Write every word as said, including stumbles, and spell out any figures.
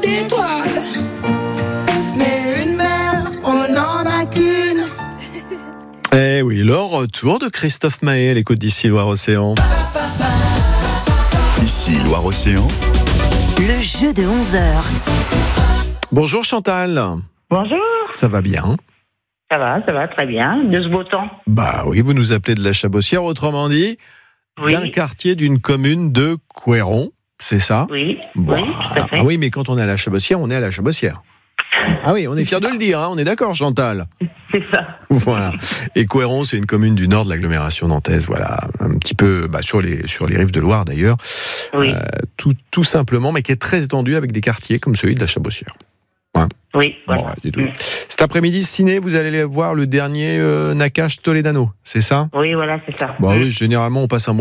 d'étoiles. Mais une mer, on n'en a qu'une. Eh oui, le retour de Christophe Maé à l'écoute d'Ici Loire-Océan. Ici Loire-Océan. Le jeu de onze heures. Bonjour Chantal. Bonjour. Ça va bien? Ça va, ça va très bien. De ce beau temps. Bah oui, vous nous appelez de la Chabossière, autrement dit, Oui. d'un quartier d'une commune de Couëron, c'est ça? Oui, Bon, oui, tout à fait. ah oui, mais quand on est à la Chabossière, on est à la Chabossière. Ah oui, on est fiers de le dire, hein, on est d'accord Chantal? C'est ça. Voilà. Et Couëron, c'est une commune du nord de l'agglomération nantaise, voilà, un petit peu bah, sur les sur les rives de Loire d'ailleurs, Oui. euh, tout tout simplement, mais qui est très étendue avec des quartiers comme celui de la Chabossière. Ouais. Oui, voilà. Bon, ouais, c'est tout. Cet après-midi, ciné, vous allez voir le dernier euh, Nakash Toledano, c'est ça? Oui, voilà, c'est ça. Bon, oui, généralement, on passe un bon